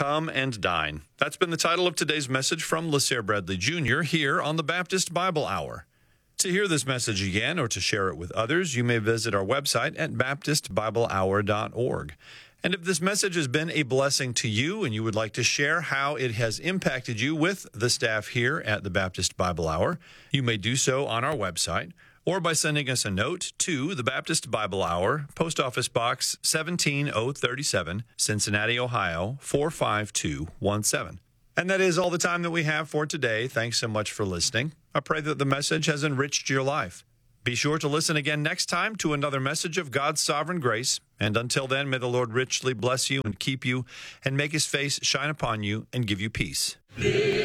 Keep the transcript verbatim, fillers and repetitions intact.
Come and Dine. That's been the title of today's message from LaSare Bradley Junior here on the Baptist Bible Hour. To hear this message again or to share it with others, you may visit our website at baptist bible hour dot org. And if this message has been a blessing to you and you would like to share how it has impacted you with the staff here at the Baptist Bible Hour, you may do so on our website or by sending us a note to the Baptist Bible Hour, Post Office Box seventeen oh thirty-seven, Cincinnati, Ohio, four five two one seven. And that is all the time that we have for today. Thanks so much for listening. I pray that the message has enriched your life. Be sure to listen again next time to another message of God's sovereign grace. And until then, may the Lord richly bless you and keep you and make his face shine upon you and give you peace.